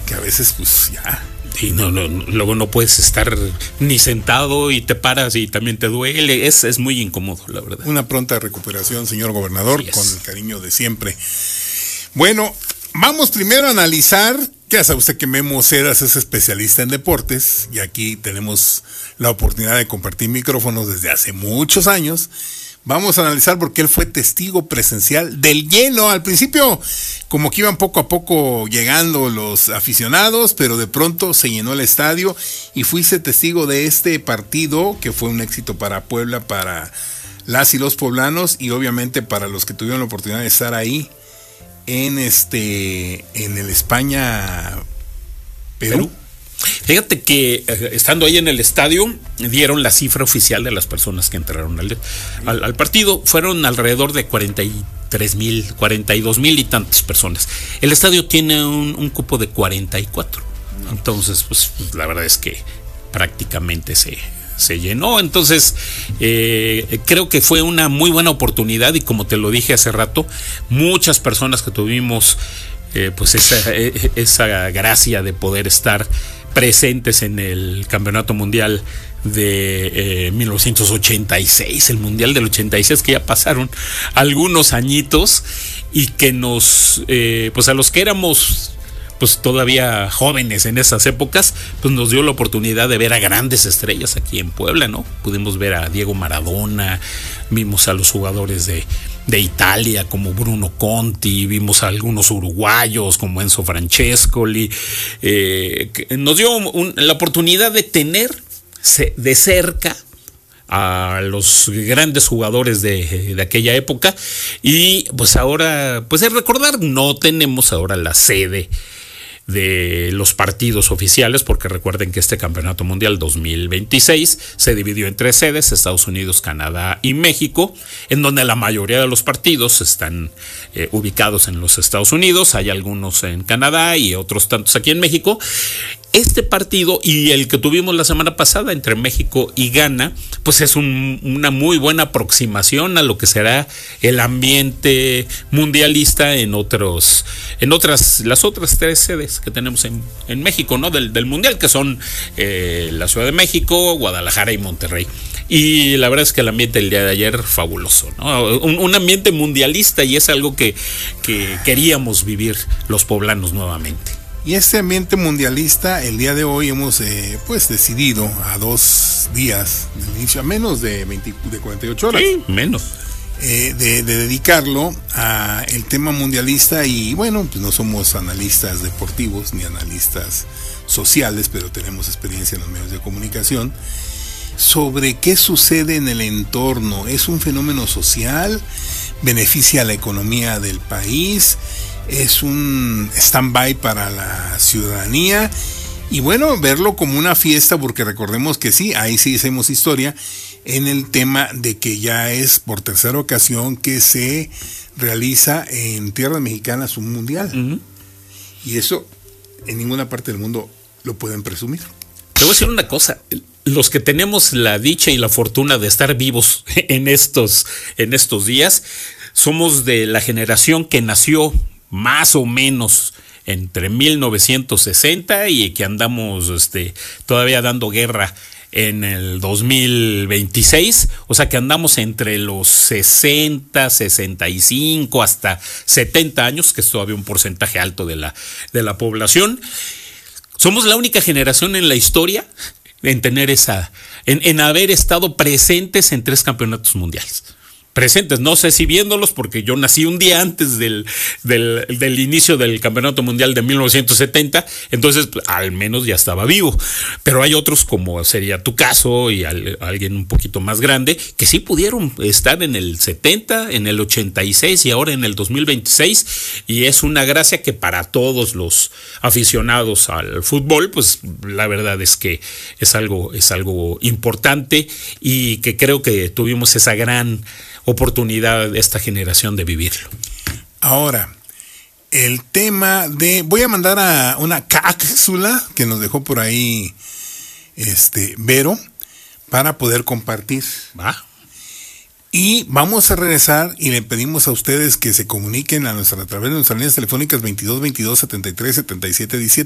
que a veces pues ya... Y luego no puedes estar ni sentado y te paras y también te duele. Es muy incómodo, la verdad. Una pronta recuperación, señor gobernador, con el cariño de siempre. Bueno, vamos primero a analizar. Ya sabe usted que Memo Cedas es especialista en deportes y aquí tenemos la oportunidad de compartir micrófonos desde hace muchos años. Vamos a analizar porque él fue testigo presencial del lleno. Al principio, como que iban poco a poco llegando los aficionados, pero de pronto se llenó el estadio y fuiste testigo de este partido que fue un éxito para Puebla, para las y los poblanos y obviamente para los que tuvieron la oportunidad de estar ahí en el España-Perú. Fíjate que estando ahí en el estadio dieron la cifra oficial de las personas que entraron al partido. Fueron alrededor de 42,000 y tantas personas. El estadio tiene un cupo de 44. Entonces, pues la verdad es que prácticamente se llenó. Entonces creo que fue una muy buena oportunidad y como te lo dije hace rato, muchas personas que tuvimos pues esa gracia de poder estar presentes en el Campeonato Mundial de 1986, el Mundial del 86, que ya pasaron algunos añitos y que nos, pues a los que éramos pues todavía jóvenes en esas épocas, pues nos dio la oportunidad de ver a grandes estrellas aquí en Puebla, ¿no? Pudimos ver a Diego Maradona, vimos a los jugadores de Italia como Bruno Conti, vimos a algunos uruguayos como Enzo Francescoli, nos dio la oportunidad de tener de cerca a los grandes jugadores de aquella época y pues ahora, pues es recordar, no tenemos ahora la sede de los partidos oficiales, porque recuerden que este Campeonato Mundial 2026 se dividió en 3 sedes, Estados Unidos, Canadá y México, en donde la mayoría de los partidos están ubicados en los Estados Unidos, hay algunos en Canadá y otros tantos aquí en México. Este partido y el que tuvimos la semana pasada entre México y Ghana, pues es una muy buena aproximación a lo que será el ambiente mundialista en las otras 3 sedes que tenemos en México, ¿no? Del Mundial, que son la Ciudad de México, Guadalajara y Monterrey. Y la verdad es que el ambiente el día de ayer fabuloso, ¿no? Un ambiente mundialista y es algo que queríamos vivir los poblanos nuevamente. Y este ambiente mundialista, el día de hoy hemos pues decidido a 2 días del inicio, a menos de 48 horas. Sí, menos. De dedicarlo a el tema mundialista y bueno, pues no somos analistas deportivos ni analistas sociales, pero tenemos experiencia en los medios de comunicación sobre qué sucede en el entorno. ¿Es un fenómeno social? ¿Beneficia a la economía del país? ¿Es un stand-by para la ciudadanía? Y bueno, verlo como una fiesta, porque recordemos que sí, ahí sí hacemos historia en el tema de que ya es por 3ª ocasión que se realiza en tierras mexicanas un mundial. Uh-huh. Y eso en ninguna parte del mundo lo pueden presumir. Te voy a decir una cosa, los que tenemos la dicha y la fortuna de estar vivos en estos días, somos de la generación que nació más o menos entre 1960 y que andamos todavía dando guerra en el 2026, o sea que andamos entre los 60, 65 hasta 70 años, que es todavía un porcentaje alto de la población. Somos la única generación en la historia en tener en haber estado presentes en 3 campeonatos mundiales. Presentes, no sé si viéndolos, porque yo nací un día antes del inicio del Campeonato Mundial de 1970, entonces al menos ya estaba vivo, pero hay otros, como sería tu caso y alguien un poquito más grande, que sí pudieron estar en el 70, en el 86 y ahora en el 2026, y es una gracia que para todos los aficionados al fútbol, pues la verdad es que es algo importante y que creo que tuvimos esa gran oportunidad de esta generación de vivirlo. Ahora, el tema voy a mandar a una cápsula que nos dejó por ahí Vero para poder compartir. ¿Va? Y vamos a regresar y le pedimos a ustedes que se comuniquen a través de nuestras líneas telefónicas 22 22 73 77 17